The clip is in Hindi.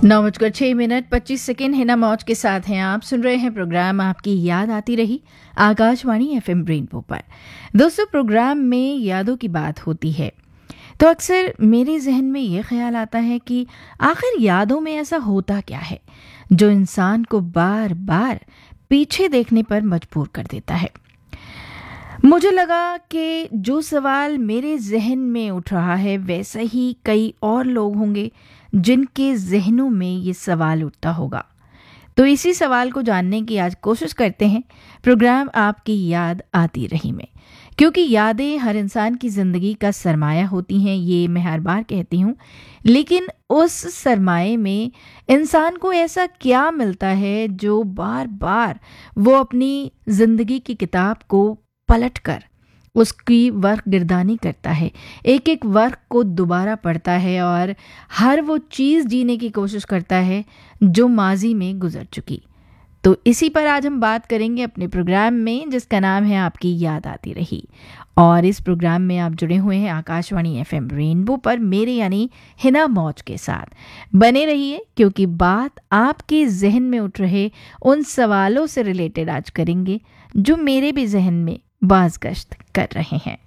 9:06:25 हिना मौज के साथ हैं। आप सुन रहे हैं प्रोग्राम आपकी याद आती रही आकाशवाणी एफएम रेनबो पर। दोस्तों, प्रोग्राम में यादों की बात होती है तो अक्सर मेरे जहन में ये ख्याल आता है कि आखिर यादों में ऐसा होता क्या है जो इंसान को बार बार पीछे देखने पर मजबूर कर देता है। मुझे लगा कि जो सवाल मेरे जहन में उठ रहा है वैसा ही कई और लोग होंगे जिनके जहनों में ये सवाल उठता होगा। तो इसी सवाल को जानने की आज कोशिश करते हैं प्रोग्राम आपकी याद आती रही में, क्योंकि यादें हर इंसान की ज़िंदगी का सरमाया होती हैं, ये मैं हर बार कहती हूँ। लेकिन उस सरमाए में इंसान को ऐसा क्या मिलता है जो बार बार वो अपनी ज़िंदगी की किताब को पलट कर उसकी वर्क गिरदानी करता है, एक एक वर्क को दोबारा पढ़ता है और हर वो चीज़ जीने की कोशिश करता है जो माजी में गुजर चुकी। तो इसी पर आज हम बात करेंगे अपने प्रोग्राम में, जिसका नाम है आपकी याद आती रही। और इस प्रोग्राम में आप जुड़े हुए हैं आकाशवाणी एफएम रेनबो पर मेरे यानी हिना मौज के साथ। बने रहिए, क्योंकि बात आपके जहन में उठ रहे उन सवालों से रिलेटेड आज करेंगे जो मेरे भी जहन में बाज़गश्त कर रहे हैं।